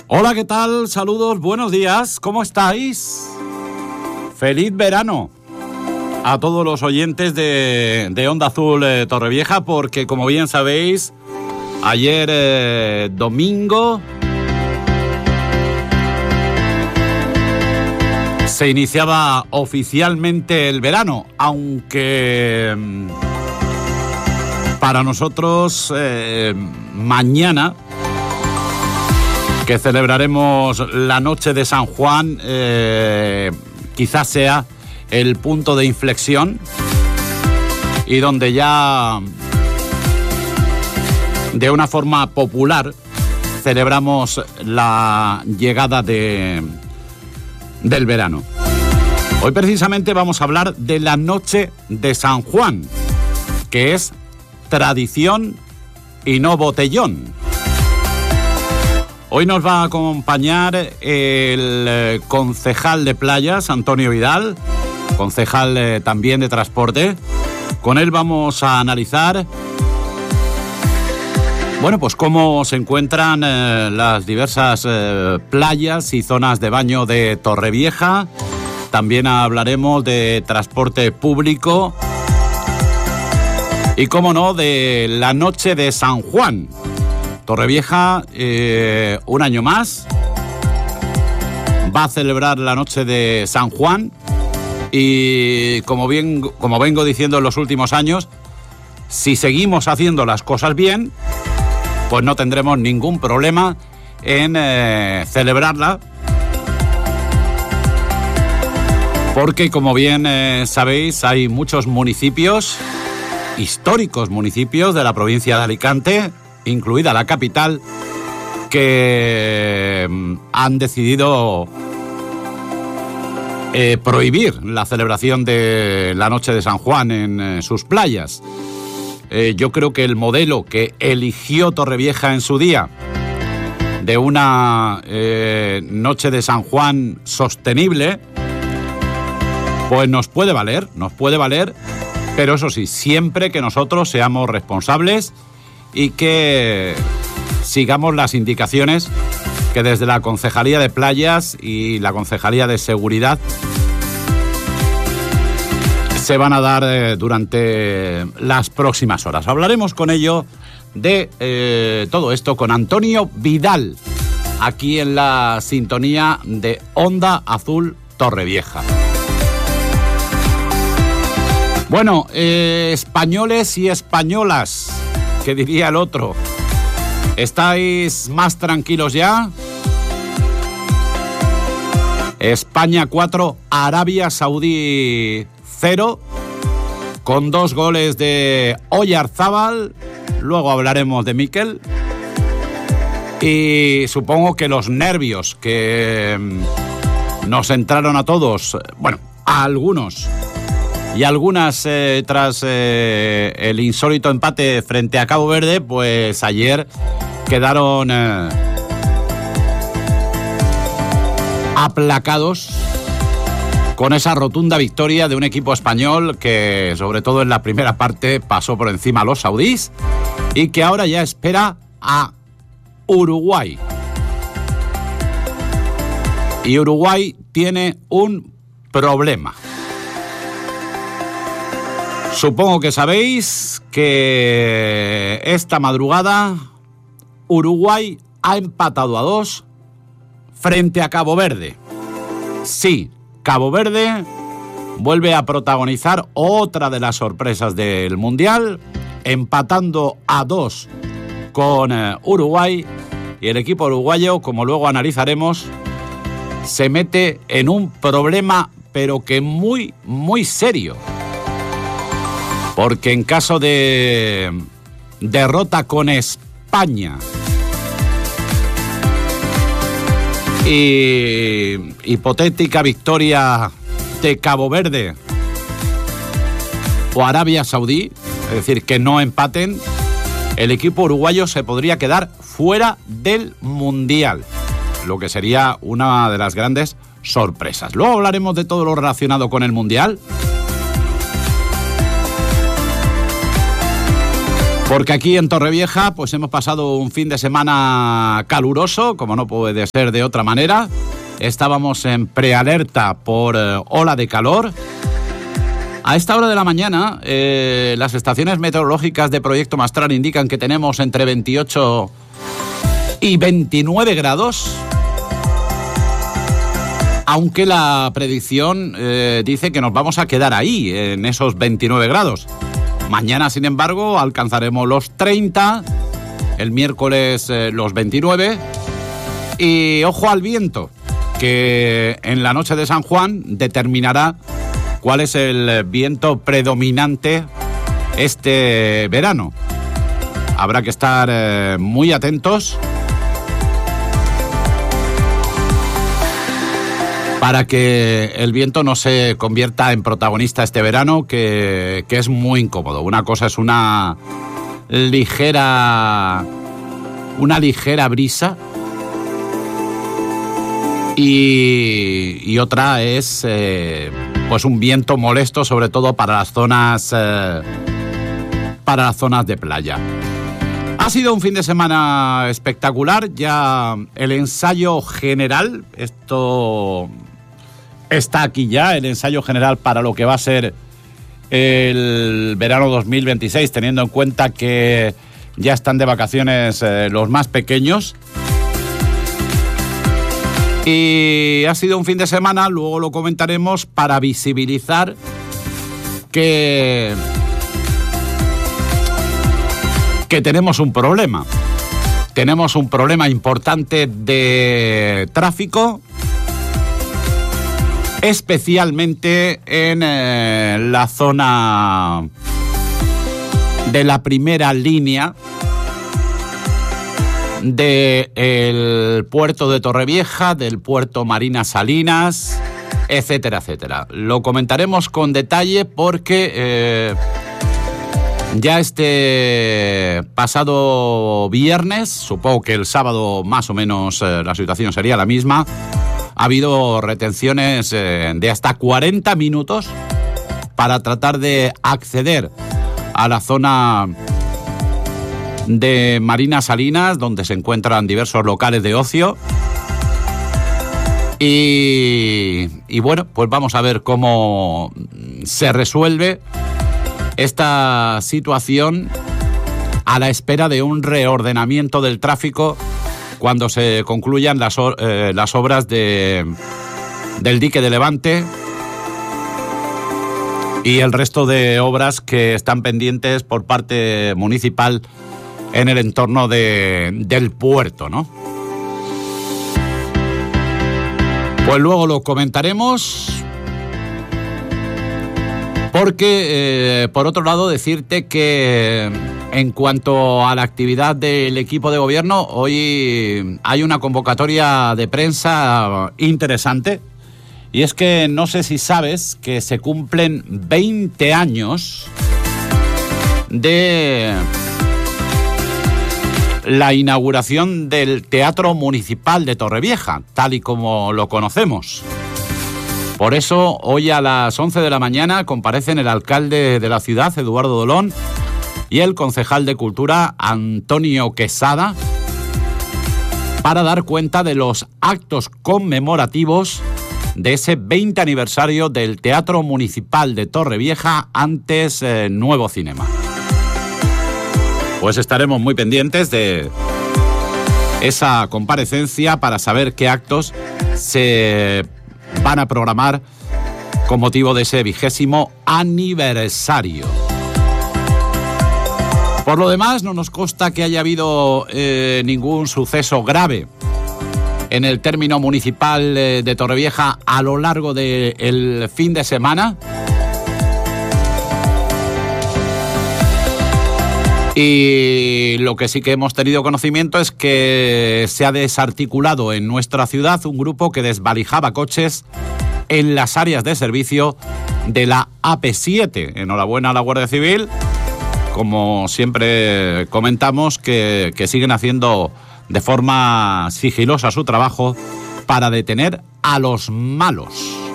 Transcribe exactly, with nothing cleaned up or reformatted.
Hola, ¿qué tal? Saludos, buenos días, ¿cómo estáis? ¡Feliz verano! A todos los oyentes de, de Onda Azul eh, Torrevieja, porque como bien sabéis, ayer eh, domingo se iniciaba oficialmente el verano, aunque eh, para nosotros eh, mañana, que celebraremos la noche de San Juan, eh, quizás sea el punto de inflexión y donde ya de una forma popular celebramos la llegada de, del verano. Hoy precisamente vamos a hablar de la noche de San Juan, que es tradición y no botellón. Hoy nos va a acompañar el concejal de playas, Antonio Vidal, concejal eh, también de transporte. Con él vamos a analizar, bueno, pues cómo se encuentran eh, las diversas eh, playas y zonas de baño de Torrevieja. También hablaremos de transporte público y, cómo no, de la noche de San Juan. Torrevieja, eh, un año más, va a celebrar la noche de San Juan y, como bien, como vengo diciendo en los últimos años, si seguimos haciendo las cosas bien, pues no tendremos ningún problema en eh, celebrarla, porque, como bien eh, sabéis, hay muchos municipios, históricos municipios de la provincia de Alicante, incluida la capital, que han decidido eh, prohibir la celebración de la noche de San Juan en eh, sus playas. Eh, yo creo que el modelo que eligió Torrevieja en su día, de una eh, noche de San Juan sostenible, pues nos puede valer, nos puede valer, pero eso sí, siempre que nosotros seamos responsables y que sigamos las indicaciones que desde la Concejalía de Playas y la Concejalía de Seguridad se van a dar eh, durante las próximas horas. Hablaremos con ello de eh, todo esto con Antonio Vidal, aquí en la sintonía de Onda Azul Torrevieja. Bueno, eh, españoles y españolas, ¿qué diría el otro? ¿Estáis más tranquilos ya? España cuatro, Arabia Saudí cero, con dos goles de Oyarzábal. Luego hablaremos de Mikel. Y supongo que los nervios que nos entraron a todos, bueno, a algunos y algunas eh, tras eh, el insólito empate frente a Cabo Verde, pues ayer quedaron eh, aplacados con esa rotunda victoria de un equipo español que, sobre todo en la primera parte, pasó por encima a los saudíes y que ahora ya espera a Uruguay. Y Uruguay tiene un problema. Supongo que sabéis que esta madrugada Uruguay ha empatado a dos frente a Cabo Verde. Sí, Cabo Verde vuelve a protagonizar otra de las sorpresas del Mundial, empatando a dos con eh, Uruguay, y el equipo uruguayo, como luego analizaremos, se mete en un problema, pero que muy, muy serio. Porque en caso de derrota con España y hipotética victoria de Cabo Verde o Arabia Saudí, es decir, que no empaten, el equipo uruguayo se podría quedar fuera del Mundial, lo que sería una de las grandes sorpresas. Luego hablaremos de todo lo relacionado con el Mundial. Porque aquí en Torrevieja pues hemos pasado un fin de semana caluroso, como no puede ser de otra manera. Estábamos en prealerta por eh, ola de calor. A esta hora de la mañana, eh, las estaciones meteorológicas de Proyecto Mastral indican que tenemos entre veintiocho y veintinueve grados. Aunque la predicción eh, dice que nos vamos a quedar ahí, en esos veintinueve grados. Mañana, sin embargo, alcanzaremos los treinta, el miércoles eh, los veintinueve. Y ojo al viento, que en la noche de San Juan determinará cuál es el viento predominante este verano. Habrá que estar eh, muy atentos para que el viento no se convierta en protagonista este verano, que, que es muy incómodo. Una cosa es una ligera, una ligera brisa y, y otra es eh, pues un viento molesto, sobre todo para las zonas, eh, para las zonas de playa. Ha sido un fin de semana espectacular. Ya el ensayo general, esto está aquí ya, el ensayo general para lo que va a ser el verano dos mil veintiséis, teniendo en cuenta que ya están de vacaciones eh, los más pequeños. Y ha sido un fin de semana, luego lo comentaremos, para visibilizar que, que tenemos un problema. Tenemos un problema importante de tráfico, especialmente en eh, la zona de la primera línea del puerto de Torrevieja, del puerto Marina Salinas, etcétera, etcétera. Lo comentaremos con detalle porque eh, ya este pasado viernes, supongo que el sábado más o menos eh, la situación sería la misma, ha habido retenciones eh, de hasta cuarenta minutos para tratar de acceder a la zona de Marina Salinas, donde se encuentran diversos locales de ocio. Y, y bueno, pues vamos a ver cómo se resuelve esta situación a la espera de un reordenamiento del tráfico cuando se concluyan las, eh, las obras de, del dique de Levante y el resto de obras que están pendientes por parte municipal en el entorno de, del puerto, ¿no? Pues luego lo comentaremos, porque, eh, por otro lado, decirte que en cuanto a la actividad del equipo de gobierno, hoy hay una convocatoria de prensa interesante, y es que no sé si sabes que se cumplen veinte años de la inauguración del Teatro Municipal de Torrevieja, tal y como lo conocemos. Por eso, hoy a las once de la mañana comparecen el alcalde de la ciudad, Eduardo Dolón, y el concejal de Cultura, Antonio Quesada, para dar cuenta de los actos conmemorativos de ese veinte aniversario del Teatro Municipal de Torrevieja, antes eh, Nuevo Cinema. Pues estaremos muy pendientes de esa comparecencia para saber qué actos se van a programar con motivo de ese vigésimo aniversario. Por lo demás, no nos consta que haya habido eh, ningún suceso grave en el término municipal eh, de Torrevieja a lo largo del fin de semana. Y lo que sí que hemos tenido conocimiento es que se ha desarticulado en nuestra ciudad un grupo que desvalijaba coches en las áreas de servicio de la A P siete. Enhorabuena a la Guardia Civil. Como siempre comentamos, que, que siguen haciendo de forma sigilosa su trabajo para detener a los malos.